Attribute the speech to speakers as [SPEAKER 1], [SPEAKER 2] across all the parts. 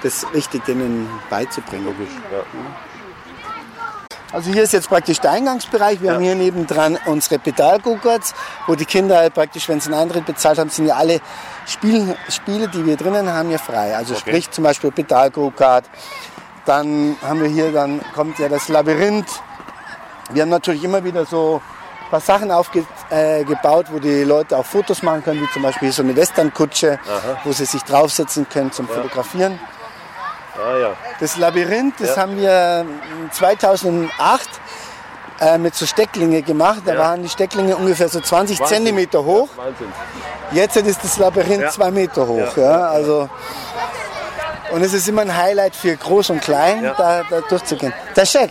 [SPEAKER 1] das richtig denen beizubringen.
[SPEAKER 2] Logisch, ja.
[SPEAKER 1] Also hier ist jetzt praktisch der Eingangsbereich. Wir haben hier nebendran unsere Pedal-Go-Karts, wo die Kinder halt praktisch, wenn sie einen Eintritt bezahlt haben, sind ja alle Spiele, die wir drinnen haben, hier frei. Also sprich zum Beispiel Pedal-Go-Kart. Dann haben wir hier, dann kommt ja das Labyrinth. Wir haben natürlich immer wieder so ein paar Sachen aufgebaut, wo die Leute auch Fotos machen können, wie zum Beispiel hier so eine Westernkutsche, wo sie sich draufsetzen können zum Fotografieren.
[SPEAKER 2] Ah, ja.
[SPEAKER 1] Das Labyrinth, das haben wir 2008 mit so Stecklinge gemacht. Da waren die Stecklinge ungefähr so 20 Zentimeter hoch.
[SPEAKER 2] Wahnsinn.
[SPEAKER 1] Jetzt ist das Labyrinth 2 Meter hoch. Ja. Also, und es ist immer ein Highlight für Groß und Klein, da durchzugehen. Das ist schön.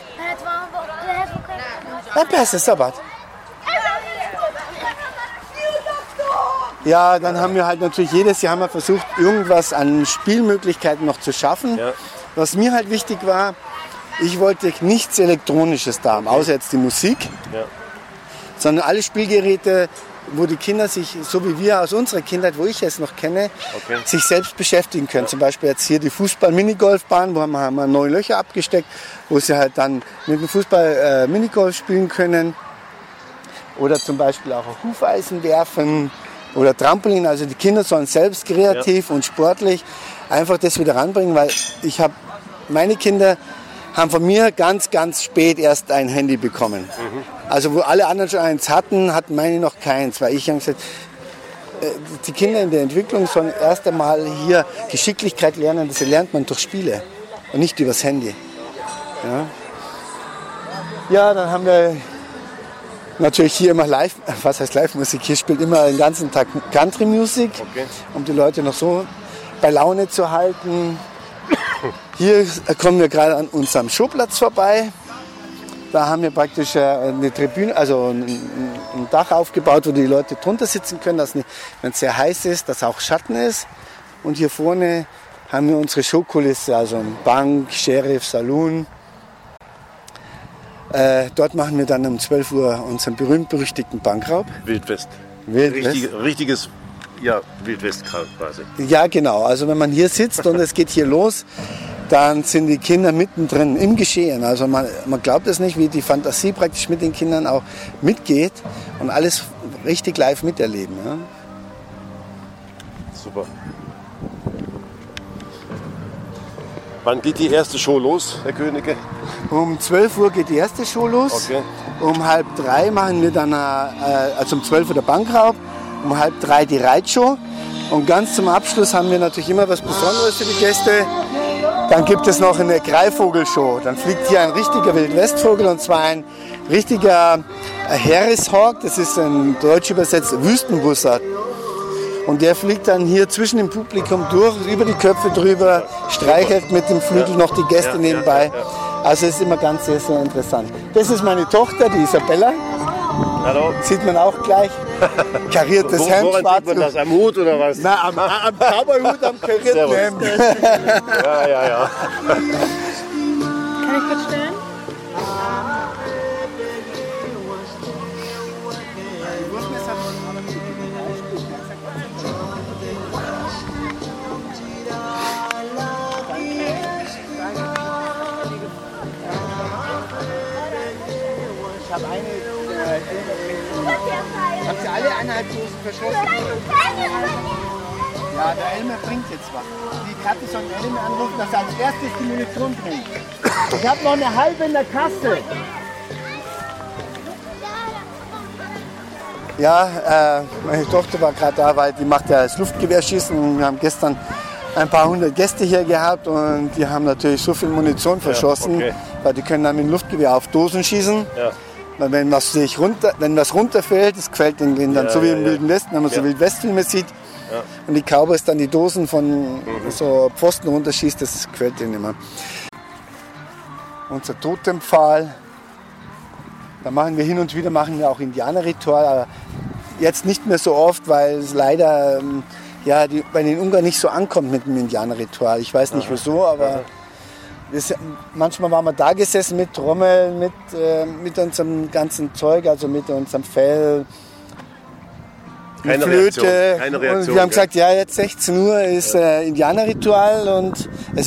[SPEAKER 1] Ja, dann haben wir halt natürlich jedes Jahr mal versucht, irgendwas an Spielmöglichkeiten noch zu schaffen. Ja. Was mir halt wichtig war, ich wollte nichts Elektronisches da haben, außer jetzt die Musik, sondern alle Spielgeräte, wo die Kinder sich, so wie wir aus unserer Kindheit, wo ich es noch kenne, sich selbst beschäftigen können. Zum Beispiel jetzt hier die Fußball-Minigolfbahn, wo haben wir 9 Löcher abgesteckt, wo sie halt dann mit dem Fußball Minigolf spielen können. Oder zum Beispiel auch auf Hufeisen werfen. Oder Trampolin, also die Kinder sollen selbst kreativ und sportlich einfach das wieder ranbringen, weil meine Kinder haben von mir ganz, ganz spät erst ein Handy bekommen. Also wo alle anderen schon eins hatten meine noch keins, weil ich habe gesagt, die Kinder in der Entwicklung sollen erst einmal hier Geschicklichkeit lernen, das lernt man durch Spiele und nicht übers Handy. Ja, dann haben wir natürlich hier immer Live-Musik. Hier spielt immer den ganzen Tag Country-Musik, um die Leute noch so bei Laune zu halten. Hier kommen wir gerade an unserem Showplatz vorbei. Da haben wir praktisch eine Tribüne, also ein Dach aufgebaut, wo die Leute drunter sitzen können, dass wenn es sehr heiß ist, dass auch Schatten ist. Und hier vorne haben wir unsere Showkulisse, also eine Bank, Sheriff, Saloon. Dort machen wir dann um 12 Uhr unseren berühmt-berüchtigten Bankraub.
[SPEAKER 2] Wildwest. Richtiges Wildwest quasi. Ja,
[SPEAKER 1] genau. Also wenn man hier sitzt und es geht hier los, dann sind die Kinder mittendrin im Geschehen. Also man glaubt es nicht, wie die Fantasie praktisch mit den Kindern auch mitgeht und alles richtig live miterleben. Ja?
[SPEAKER 2] Super. Wann geht die erste Show los, Herr Königke?
[SPEAKER 1] Um 12 Uhr geht die erste Show los. Okay. Um 2:30 machen wir dann, also um 12 Uhr der Bankraub, um 2:30 die Reitshow. Und ganz zum Abschluss haben wir natürlich immer was Besonderes für die Gäste. Dann gibt es noch eine Greifvogelshow. Dann fliegt hier ein richtiger Wildwestvogel, und zwar ein richtiger Harris-Hawk. Das ist in Deutsch übersetzt Wüstenbussard. Und der fliegt dann hier zwischen dem Publikum durch, über die Köpfe drüber, streichelt mit dem Flügel noch die Gäste nebenbei. Also es ist immer ganz sehr, sehr interessant. Das ist meine Tochter, die Isabella.
[SPEAKER 2] Hallo.
[SPEAKER 1] Sieht man auch gleich. Kariertes Hemd.
[SPEAKER 2] Woran sieht man das? Am Hut oder was?
[SPEAKER 1] Na, am Cowboy-Hut, am karierten Hemd.
[SPEAKER 2] Ja.
[SPEAKER 3] Kann ich kurz stellen?
[SPEAKER 1] Ich habe habt ihr alle 1,5 Dosen verschlossen? Ja, der Elmer bringt jetzt was. Die Katte soll den Elmer anrufen, dass er als erstes die Munition bringt. Ich habe noch eine halbe in der Kasse. Ja, meine Tochter war gerade da, weil die macht ja das Luftgewehrschießen. Und wir haben gestern ein paar hundert Gäste hier gehabt und die haben natürlich so viel Munition verschossen, weil die können dann mit dem Luftgewehr auf Dosen schießen. Ja. Weil wenn was runterfällt, das gefällt den Kindern, so wie im Wilden Westen, wenn man so Wildwestfilme sieht. Ja. Und die Cowboys dann die Dosen von so Pfosten runterschießt, das gefällt denen immer. Unser Totempfahl, da machen wir hin und wieder auch Indianerritual, aber jetzt nicht mehr so oft, weil es leider bei den Ungarn nicht so ankommt mit dem Indianerritual. Ich weiß nicht wieso, aber manchmal waren wir da gesessen mit Trommeln, mit unserem ganzen Zeug, also mit unserem Fell,
[SPEAKER 2] keine
[SPEAKER 1] Flöte.
[SPEAKER 2] Reaktion.
[SPEAKER 1] Und wir haben gesagt, ja, jetzt 16 Uhr ist Indianerritual und es